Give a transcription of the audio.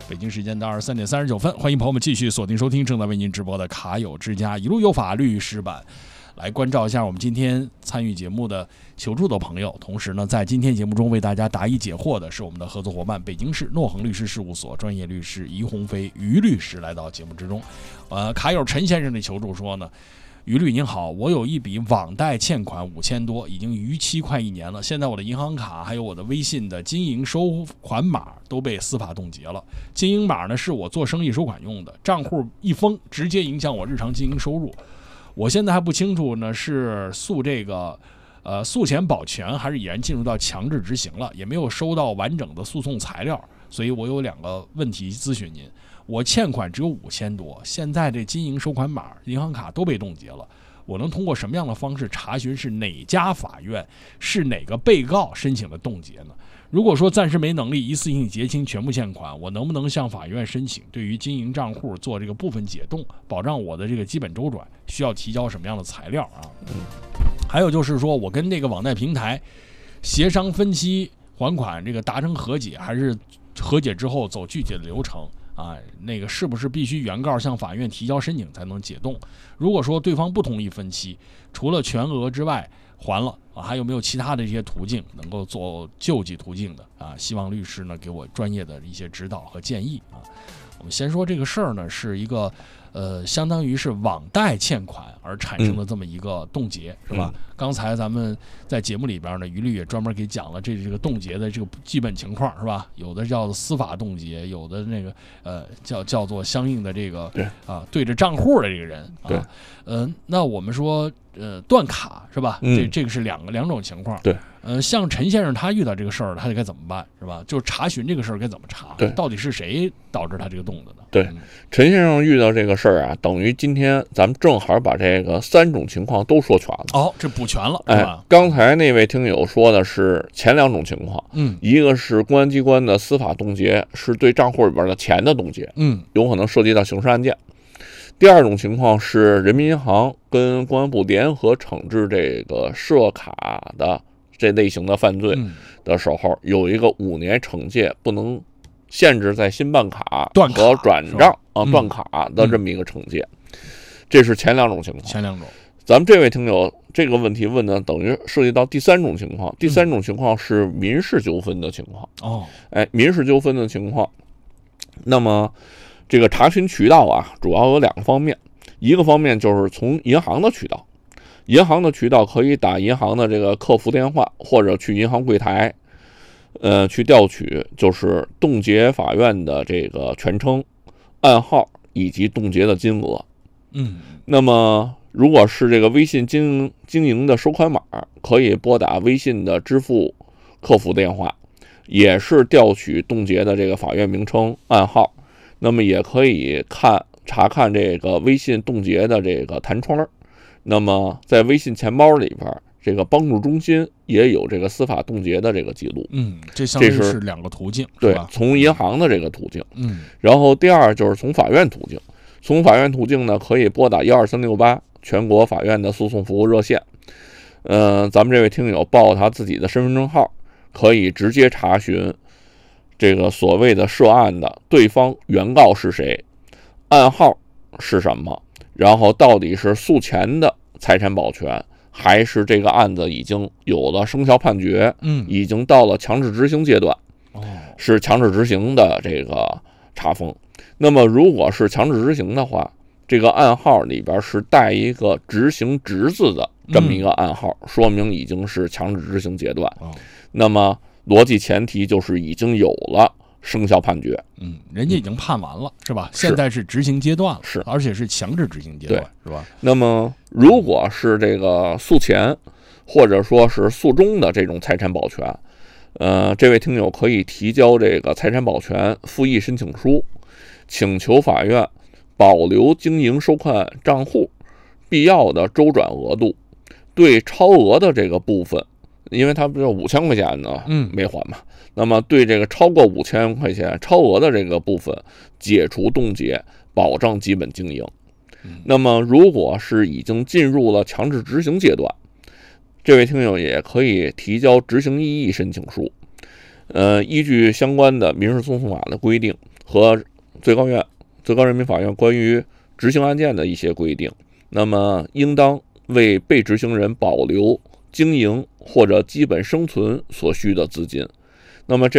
北京时间的23点39分，欢迎朋友们继续锁定收听正在为您直播的卡友之家一路有法律师版，来关照一下我们今天参与节目的求助的朋友。同时呢，在今天节目中为大家答疑解惑的是我们的合作伙伴北京市诺恒律师事务所专业律师于鸿飞于律师来到节目之中。卡友陈先生的求助说呢，于律您好，我有一笔网贷欠款5000多，已经逾期快1年了。现在我的银行卡还有我的微信的经营收款码都被司法冻结了。经营码呢是我做生意收款用的，账户一封，直接影响我日常经营收入。我现在还不清楚呢，是诉前保全还是已然进入到强制执行了，也没有收到完整的诉讼材料，所以我有2个问题咨询您。我欠款只有5000多，现在这经营收款码、银行卡都被冻结了，我能通过什么样的方式查询是哪家法院、是哪个被告申请的冻结呢？如果说暂时没能力一次性结清全部欠款，我能不能向法院申请对于经营账户做这个部分解冻，保障我的这个基本周转？需要提交什么样的材料啊？还有就是说我跟这个网贷平台协商分期还款，这个达成和解，还是和解之后走具体的流程？那个是不是必须原告向法院提交申请才能解冻？如果说对方不同意分期，除了全额之外还了还有没有其他的一些途径能够做救济途径的希望律师呢给我专业的一些指导和建议我们先说这个事儿呢，是一个相当于是网贷欠款而产生的这么一个冻结，是吧？刚才咱们在节目里边呢，于律也专门给讲了这个冻结的这个基本情况，是吧？有的叫司法冻结，有的那个叫做相应的这个对着账户的这个人那我们说断卡是吧？这个是两种情况。对，像陈先生他遇到这个事儿，他该怎么办是吧？就是查询这个事儿该怎么查？对，到底是谁导致他这个冻的呢？ 对，陈先生遇到这个事儿等于今天咱们正好把这个3种情况都说全了。 这补全了，是吧？ 刚才那位听友说的是前2种情况，一个是公安机关的司法冻结，是对账户里边的钱的冻结，有可能涉及到刑事案件。第2种情况是人民银行跟公安部联合惩治这个涉卡的这类型的犯罪的时候，有一个5年惩戒，不能限制在新办卡和转账断卡的这么一个惩戒。这是前2种情况。 前2种， 咱们这位听友这个问题问的等于涉及到第3种情况。第3种情况是民事纠纷的情况。民事纠纷的情况，那么这个查询渠道主要有2个方面。一个方面就是从银行的渠道，银行的渠道可以打银行的这个客服电话，或者去银行柜台去调取就是冻结法院的这个全称、暗号以及冻结的金额。那么如果是这个微信经营的收款码，可以拨打微信的支付客服电话，也是调取冻结的这个法院名称、暗号。那么也可以查看这个微信冻结的这个弹窗。那么在微信钱包里边，这个帮助中心也有这个司法冻结的这个记录。 这相当于是2个途径， 对，从银行的这个途径。然后第2就是从法院途径。从法院途径呢，可以拨打12368全国法院的诉讼服务热线。咱们这位听友报他自己的身份证号，可以直接查询这个所谓的涉案的对方原告是谁，暗号是什么，然后到底是诉前的财产保全，还是这个案子已经有了生效判决，已经到了强制执行阶段，是强制执行的这个查封。那么如果是强制执行的话，这个暗号里边是带一个执行执字的这么一个暗号，说明已经是强制执行阶段。那么逻辑前提就是已经有了生效判决， 人家已经判完了，是吧？现在是执行阶段了， 是， 而且是强制执行阶段，是吧？ 那么如果是这个诉前或者说是诉中的这种财产保全，这位听友可以提交这个财产保全复议申请书，请求法院保留经营收款账户必要的周转额度，对超额的这个部分，因为他不是5000块钱呢，没还嘛。那么对这个超过5000块钱超额的这个部分解除冻结，保障基本经营。那么如果是已经进入了强制执行阶段，这位听友也可以提交执行异议申请书。依据相关的民事诉讼法的规定， 和最高人民法院关于执行案件的一些规定，那么应当为被执行人保留经营或者基本生存所需的资金。那么